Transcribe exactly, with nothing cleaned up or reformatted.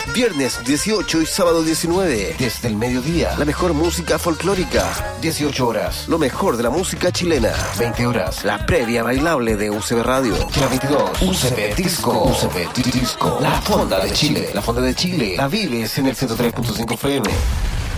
Viernes dieciocho y sábado diecinueve. Desde el mediodía, la mejor música folclórica. dieciocho horas, lo mejor de la música chilena. veinte horas, la previa bailable de U C B Radio. Y a las veintidós, U C B Disco. U C B Disco. La Fonda de Chile. La Fonda de Chile. La vives en el ciento tres punto cinco F M.